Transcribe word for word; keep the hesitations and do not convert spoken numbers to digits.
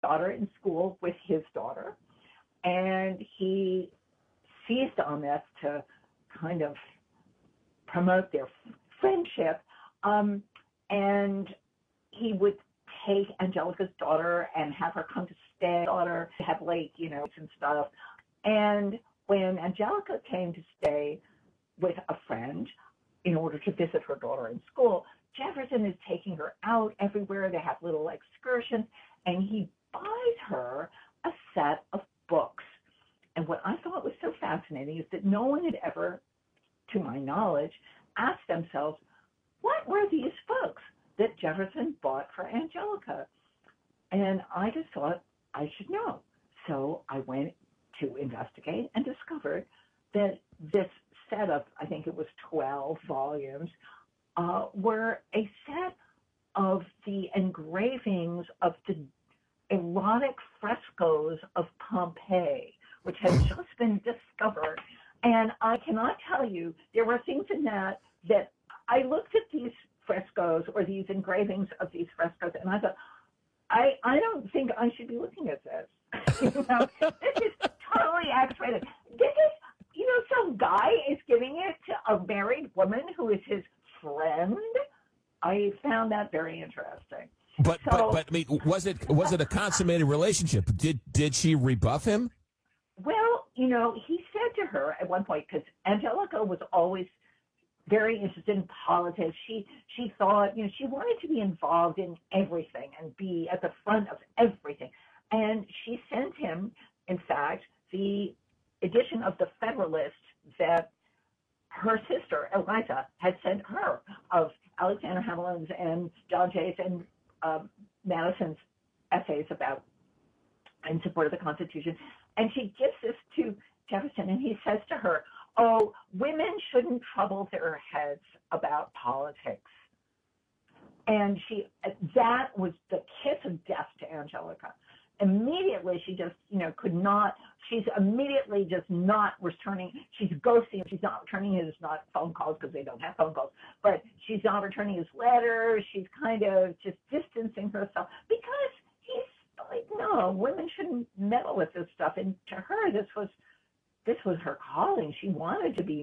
daughter in school with his daughter, and he seized on this to kind of promote their friendship. Um, and he would take Angelica's daughter and have her come to stay, daughter, have late, you know, and stuff. And when Angelica came to stay with a friend in order to visit her daughter in school, Jefferson is taking her out everywhere. They have little excursions, and he buys her a set of books. And what I thought was so fascinating is that no one had ever, to my knowledge, asked themselves, what were these books that Jefferson bought for Angelica? And I just thought I should know. So I went to investigate and discovered that this set of, I think it was twelve volumes, uh, were a set of the engravings of the erotic frescoes of Pompeii, which had just been discovered. And I cannot tell you, there were things in that that I looked at these frescoes or these engravings of these frescoes, and I thought, I, I don't think I should be looking at this. You know, this is totally X-rated. This is, you know, some guy is giving it to a married woman who is his friend. I found that very interesting. But, so, but, but I mean, was it was it a consummated relationship? Did did she rebuff him? Well, you know, he said to her at one point, because Angelica was always very interested in politics. She she thought, you know, she wanted to be involved in everything and be at the front of everything. And she sent him, in fact, the edition of the Federalist that her sister, Eliza, had sent her of Alexander Hamilton's and John Jay's and um, Madison's essays about in support of the Constitution. And she gives this to Jefferson, and he says to her, oh, women shouldn't trouble their heads about politics. And she, that was the kiss of death to Angelica. Immediately, she just, you know, could not, she's immediately just not returning, she's ghosting, she's not returning his not phone calls because they don't have phone calls, but she's not returning his letters, she's kind of just distancing herself because he's like, no, women shouldn't meddle with this stuff. And to her, this was, this was her calling. She wanted to be